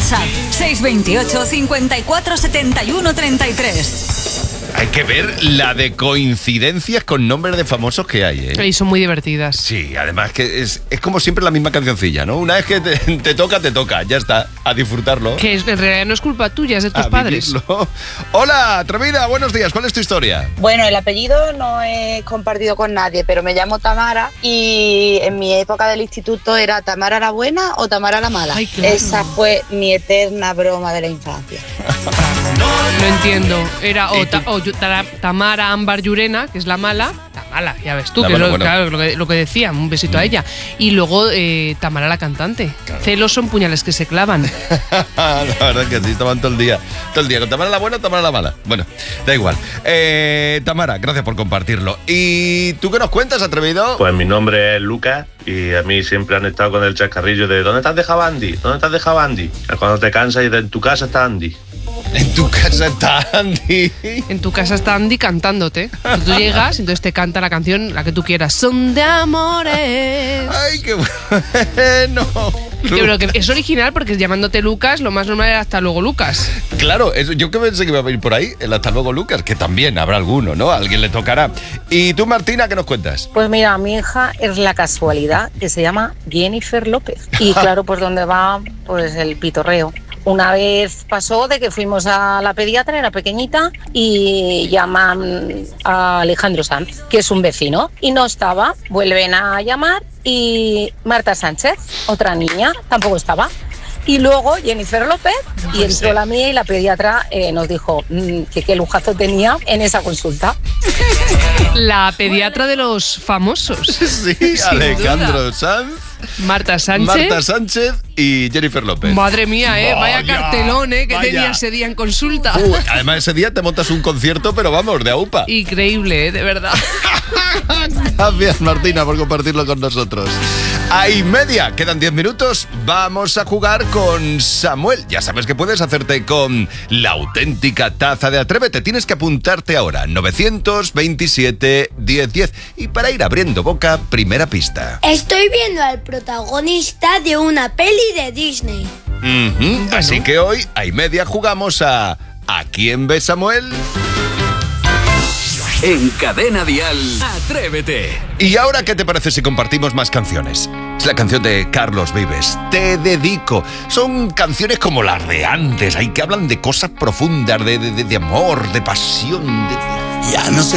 WhatsApp 628 54 71 33. Hay que ver la de coincidencias con nombres de famosos que hay, ¿eh? Y son muy divertidas. Sí, además que es como siempre la misma cancioncilla, ¿no? Una vez que te toca, ya está, a disfrutarlo. Que en realidad no es culpa tuya, es de tus padres. Vivirlo. Hola, atrevida, buenos días, ¿cuál es tu historia? Bueno, el apellido no he compartido con nadie, pero me llamo Tamara y en mi época del instituto era Tamara la buena o Tamara la mala. Ay, claro. Esa fue mi eterna broma de la infancia. Lo entiendo. Era Tamara Ámbar Llurena, que es la mala, ya ves tú, La que mala, es bueno. claro, lo que decía, un besito a ella. Y luego Tamara la cantante. Claro. Celos son puñales que se clavan. La verdad es que sí, estaban todo el día con Tamara la buena o Tamara la mala. Bueno, da igual. Tamara, gracias por compartirlo. ¿Y tú qué nos cuentas, atrevido? Pues mi nombre es Lucas y a mí siempre han estado con el chascarrillo de ¿dónde estás dejado Andy? ¿Dónde estás dejado Andy? Cuando te cansas y en tu casa está Andy. En tu casa está Andy. En tu casa está Andy cantándote. Tú llegas, entonces te canta la canción, la que tú quieras. Son de amores. Ay, qué bueno. Pero que es original porque llamándote Lucas, lo más normal era hasta luego Lucas. Claro, yo que pensé que iba a venir por ahí, el hasta luego Lucas, que también habrá alguno, ¿no? A alguien le tocará. ¿Y tú, Martina, qué nos cuentas? Pues mira, mi hija es la casualidad que se llama Jennifer López. Y claro, pues ¿dónde va? Pues el pitorreo. Una vez pasó de que fuimos a la pediatra, era pequeñita, y llaman a Alejandro Sanz, que es un vecino, y no estaba. Vuelven a llamar y Marta Sánchez, otra niña, tampoco estaba. Y luego Jennifer López, y entró la mía y la pediatra nos dijo que qué lujazo tenía en esa consulta. La pediatra de los famosos. Sí, Alejandro Sanz, Marta Sánchez y Jennifer López. Madre mía, vaya cartelón, que tenía ese día en consulta. Además, ese día te montas un concierto, pero vamos, de aupa. Increíble, de verdad. Gracias, Martina, por compartirlo con nosotros. Ahí media, quedan 10 minutos. Vamos a jugar con Samuel. Ya sabes que puedes hacerte con la auténtica taza de Atrévete. Tienes que apuntarte ahora, 927 1010. Y para ir abriendo boca, primera pista. Estoy viendo al protagonista de una peli de Disney. Bueno. Así que hoy, ahí media, jugamos a quién ve Samuel? En Cadena Dial, Atrévete. ¿Y ahora qué te parece si compartimos más canciones? Es la canción de Carlos Vives, Te dedico. Son canciones como las de antes, que hablan de cosas profundas, de amor, de pasión. Ya no sé.